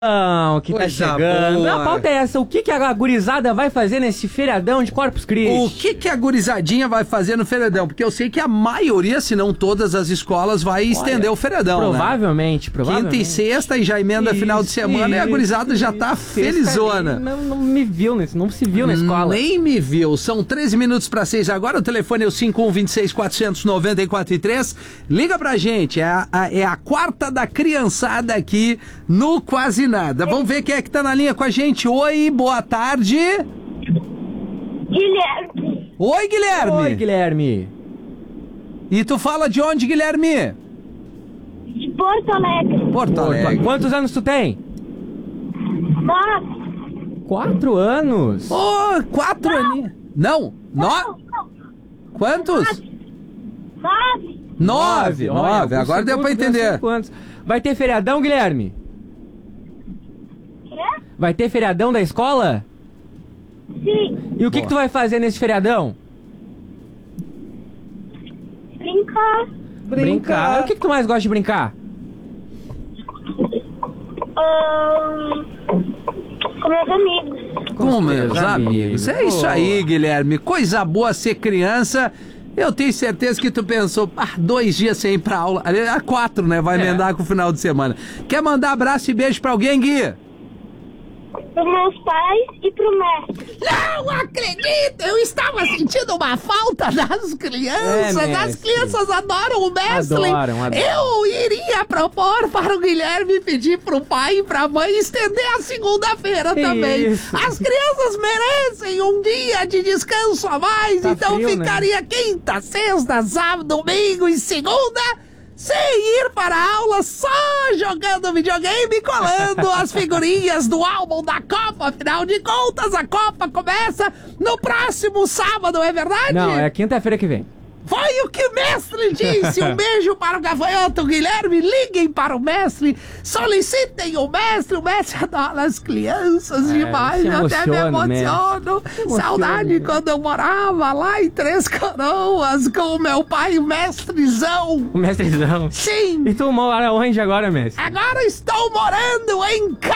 Que tá Coisa chegando. boa. A pauta é essa: o que a gurizada vai fazer nesse feriadão de Corpus Christi? O que a gurizadinha vai fazer no feriadão? Porque eu sei que a maioria, se não todas as escolas, vai estender o feriadão, Provavelmente. Quinta e sexta e já emenda final de semana e a gurizada já tá felizona. Não me viu, não se viu na escola. Nem me viu. São 13 minutos para 6 agora. O telefone é o 5126-494-3. Liga pra gente. É a quarta da criançada aqui no Quase Nada. Vamos ver quem é que tá na linha com a gente. Oi, boa tarde. Guilherme. Oi, Guilherme. Oi, Guilherme. E tu fala de onde, Guilherme? De Porto Alegre. Porto Alegre. Quantos anos tu tem? 9. 4 anos. Ô, 4 aninhos. Não, Quantos? 9. 9. Agora deu pra entender. Vai ter feriadão, Guilherme? Quê? Vai ter feriadão da escola? Sim. E o que tu vai fazer nesse feriadão? Brincar. O que tu mais gosta de brincar? Com meus amigos. Com meus amigos. É isso aí, Guilherme. Coisa boa ser criança. Eu tenho certeza que tu pensou, 2 dias sem ir pra aula. 4, né? Vai emendar com o final de semana. Quer mandar abraço e beijo pra alguém, Gui? Pros meus pais e pro mestre. Não acredito! Eu estava sentindo uma falta das crianças. As crianças adoram o mestre. Adoram. Eu iria propor para o Guilherme pedir pro pai e pra mãe estender a segunda-feira também. Isso. As crianças merecem um dia de descanso a mais, Tá então frio, ficaria quinta, sexta, sábado, domingo e segunda sem ir para a aula, só jogando videogame e colando as figurinhas do álbum da Copa. Afinal de contas, a Copa começa no próximo sábado, é verdade? Não, é quinta-feira que vem. Foi o que o mestre disse. Um beijo para o gafanhoto Guilherme. Liguem para o mestre, solicitem o mestre adora as crianças demais. Eu até me emociono. Saudade quando eu morava lá em Três Coroas com o meu pai, o mestrezão. O mestrezão. Sim. E tu mora onde agora, mestre? Agora estou morando em